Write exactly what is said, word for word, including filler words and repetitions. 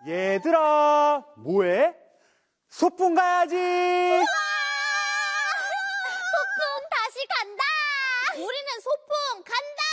얘들아, 뭐해? 소풍 가야지. 우와! 소풍 다시 간다. 우리는 소풍 간다.